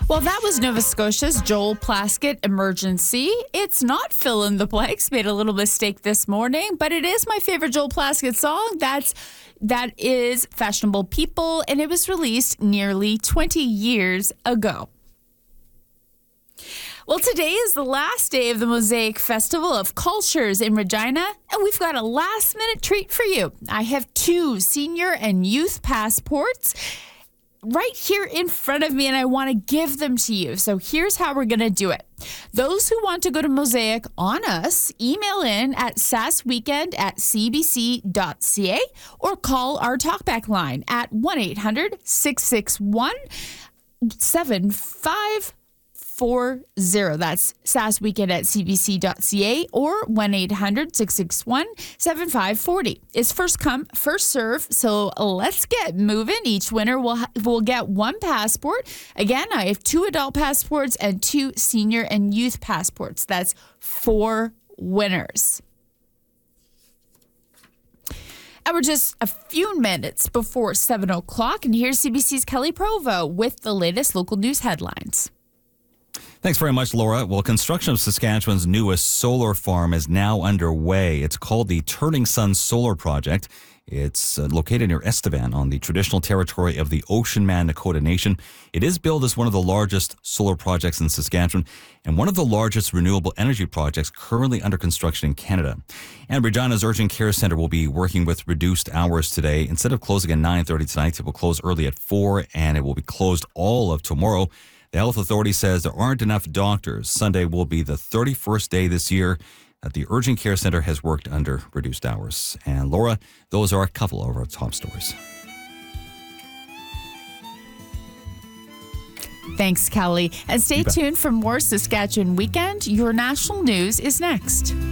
Well, that was Nova Scotia's Joel Plaskett Emergency. It's not fill in the blanks. Made a little mistake this morning, but it is my favorite Joel Plaskett song. That is Fashionable People, and it was released nearly 20 years ago. Well, today is the last day of the Mosaic Festival of Cultures in Regina, and we've got a last-minute treat for you. I have 2 senior and youth passports right here in front of me, and I want to give them to you. So here's how we're going to do it. Those who want to go to Mosaic on us, email in at sassweekend@cbc.ca or call our talkback line at 1-800-661-7540. That's sassweekend@cbc.ca or 1-800-661-7540. It's first come, first serve. So let's get moving. Each winner will get 1 passport. Again, I have 2 adult passports and 2 senior and youth passports. That's 4 winners. And we're just a few minutes before 7 o'clock. And here's CBC's Kelly Provo with the latest local news headlines. Thanks very much, Laura. Well, construction of Saskatchewan's newest solar farm is now underway. It's called the Turning Sun Solar Project. It's located near Estevan on the traditional territory of the Oceanman Nakota Nation. It is billed as one of the largest solar projects in Saskatchewan and one of the largest renewable energy projects currently under construction in Canada. And Regina's Urgent Care Centre will be working with reduced hours today. Instead of closing at 9:30 tonight, it will close early at 4, and it will be closed all of tomorrow. The health authority says there aren't enough doctors. Sunday will be the 31st day this year that the Urgent Care Centre has worked under reduced hours. And Laura, those are a couple of our top stories. Thanks, Kelly. And stay tuned for more Saskatchewan Weekend. Your national news is next.